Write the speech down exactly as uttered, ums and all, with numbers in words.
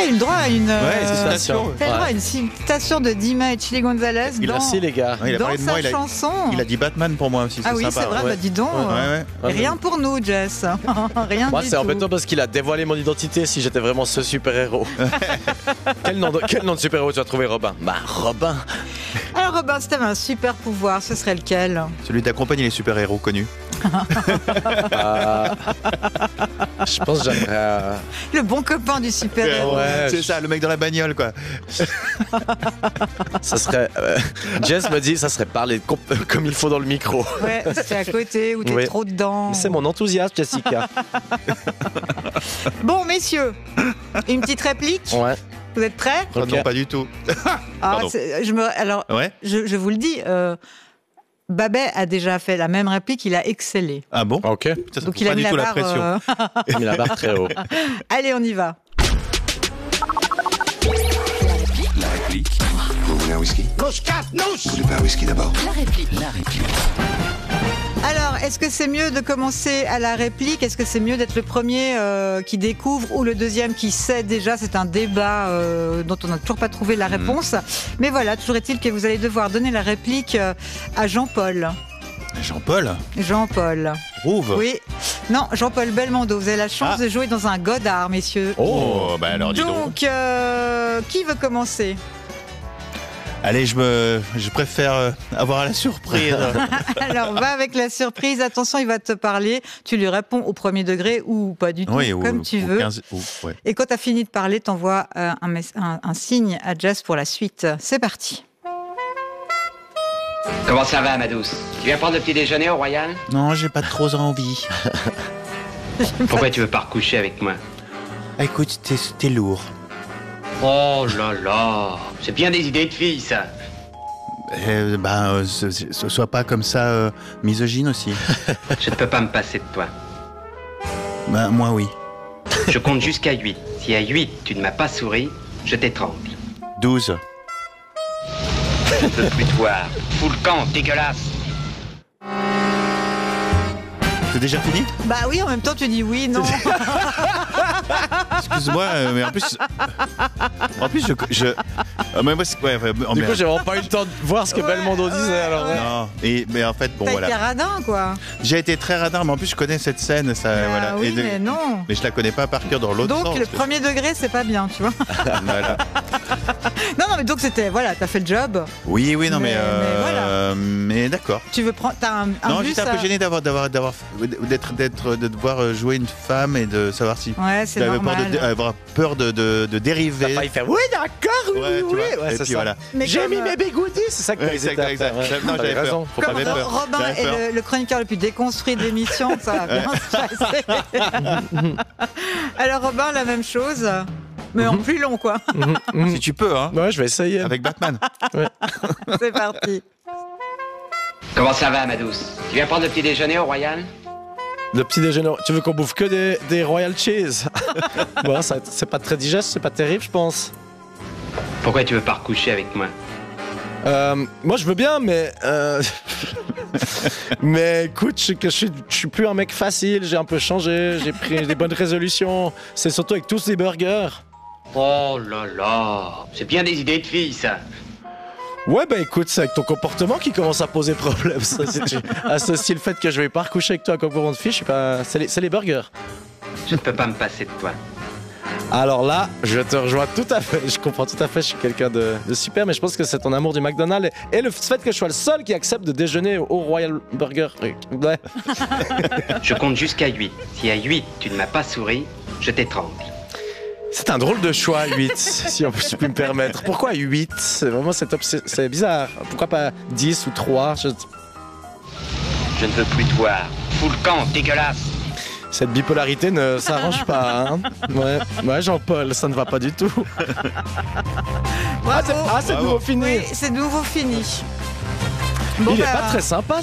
t'as eu le droit à une, Ouais, euh, citation. t'as eu le droit à Ouais. une citation de Dima et Chili Gonzalez Il dans, Merci les gars. Ouais, il a dans parlé de sa moi, il a, chanson. il a dit Batman pour moi aussi, c'est Ah oui, sympa. c'est vrai, ouais. bah dis donc. Ouais, euh, ouais. Ouais, Rien pour nous, Jess. Rien Moi, du c'est tout. embêtant parce qu'il a dévoilé mon identité si j'étais vraiment ce super-héros. quel, nom de, quel nom de super-héros tu as trouvé, Robin? Bah, Robin. Alors, Robin, si t'avais un super pouvoir, ce serait lequel? Celui d'accompagner les super-héros connus. Euh, je pense que j'aimerais. euh, Le bon copain du super-héros. Ouais, c'est je- ça, le mec dans la bagnole, quoi. Ça serait. euh, Jess me dit ça serait parler comp- comme il faut dans le micro. Ouais, c'est à côté ou t'es Oui. trop dedans. Mais c'est mon enthousiasme, Jessica. Bon, messieurs, une petite réplique. Ouais. Vous êtes prêts? Ah Ok. non, pas du tout. Ah, Pardon. c'est- je me, alors, Ouais. je, je vous le dis, euh, Babet a déjà fait la même réplique, il a excellé. Ah bon? Ok. Ça, ça Donc fout il a pas mis du la tout la barre. pression. euh, J'ai mis la barre très haut. Allez, on y va. La réplique. Vous voulez un whisky? Vous voulez pas un whisky d'abord? La réplique. La réplique. Alors, est-ce que c'est mieux de commencer à la réplique? Est-ce que c'est mieux d'être le premier euh, qui découvre ou le deuxième qui sait déjà? C'est un débat euh, dont on n'a toujours pas trouvé la réponse. Mais voilà, toujours est-il que vous allez devoir donner la réplique euh, à Jean-Paul. Jean-Paul Jean-Paul. Rouve. Oui. Non, Jean-Paul Belmondo. Vous avez la chance Ah. de jouer dans un Godard, messieurs. Oh, bah alors dis donc. Donc, euh, qui veut commencer? Allez, je me, je préfère euh, avoir la surprise. Alors, va avec la surprise. Attention, il va te parler. Tu lui réponds au premier degré ou pas du tout, Oui, ou- comme tu ou veux. quinze ou- ouais. Et quand tu as fini de parler, t'envoies euh, un, mes- un, un signe à Jess pour la suite. C'est parti. Comment ça va, ma douce? Tu viens prendre le petit déjeuner au Royal? Non, j'ai pas trop envie. Pourquoi tu veux pas recoucher avec moi? Écoute, t'es, t'es lourd. Oh là là, c'est bien des idées de filles, ça. Euh, bah, euh, ce, ce soit pas comme ça euh, misogyne aussi. Je ne peux pas me passer de toi. Bah, moi oui. Je compte jusqu'à huit. Si à huit, tu ne m'as pas souri, je t'étrangle. douze. Je ne peux plus te voir. Fous le camp, dégueulasse. C'est déjà fini? Bah oui, en même temps, tu dis oui, non. Excuse-moi, euh, mais en plus. En plus, je. je euh, mais moi, c'est- ouais, ouais, oh, Du merde. coup, j'ai vraiment pas eu le temps de voir ce que Ouais, Belmondo disait. ouais, alors. ouais. Non, et, mais en fait, bon T'as voilà. été radin, quoi. J'ai été très radin, mais en plus, je connais cette scène. Ça, Ah voilà. oui, Et de- mais non. mais je la connais pas par cœur dans l'autre Donc, sens. le premier degré, c'est pas bien, tu vois. Voilà. Non, non, mais donc c'était, voilà, t'as fait le job. Oui, oui, non, mais. Mais- mais voilà. euh, mais d'accord. Tu veux prendre, t'as un, un Non, bus j'étais un peu à- gêné d'avoir, d'avoir, d'avoir, d'être, d'être, de devoir jouer une femme et de savoir si. Ouais, c'est J'avais peur normal. de, avoir peur de, de, de dériver. T'as failli faire oui, d'accord, oui, Ouais, tu oui. vois. Ouais, Et c'est puis ça. voilà. Mais J'ai comme, mis euh, mes bigoudis, c'est ça que Ouais, t'as exact, hésité à exact. faire, ouais. Non, T'avais j'avais peur. raison. Faut pas Comme J'avais faire. peur. Robin J'avais est peur. le, le chroniqueur le plus déconstruit de l'émission, ça va bien se passer. Alors Robin, la même chose, mais en plus long, quoi. Si tu peux, hein. Ouais, je vais essayer. Avec Batman. C'est parti. Comment ça va, ma douce? Tu viens prendre le petit déjeuner au Royal? Le petit déjeuner. Tu veux qu'on bouffe que des, des Royal Cheese? Bon, ça, c'est pas très digeste, c'est pas terrible, je pense. Pourquoi tu veux pas recoucher avec moi? Euh, moi, je veux bien, mais. euh, mais écoute, je, sais que je, suis, je suis plus un mec facile, j'ai un peu changé, j'ai pris des bonnes résolutions. C'est surtout avec tous ces burgers. Oh là là, c'est bien des idées de filles, ça. Ouais, bah écoute, c'est avec ton comportement qui commence à poser problème. Ça, si tu associes le fait que je vais pas recoucher avec toi comme pour de fille, je suis pas. C'est les, c'est les burgers. Je ne peux pas me passer de toi. Alors là, je te rejoins tout à fait. Je comprends tout à fait. Je suis quelqu'un de, de super, mais je pense que c'est ton amour du McDonald's et, et le fait que je sois le seul qui accepte de déjeuner au Royal Burger. Ouais. Je compte jusqu'à huit. Si à huit, tu ne m'as pas souri, je t'étrangle. C'est un drôle de choix, huit, si on peut, si je puis me permettre. Pourquoi huit? C'est vraiment c'est, obs- c'est bizarre. Pourquoi pas dix ou trois? Je... Je ne veux plus te voir. Fous le camp, dégueulasse. Cette bipolarité ne s'arrange pas. Hein. Ouais, ouais, Jean-Paul, ça ne va pas du tout. Ah, c'est, ah, c'est de Bravo. nouveau fini. Oui, c'est de nouveau fini. Bon, Il est bah, pas très sympa,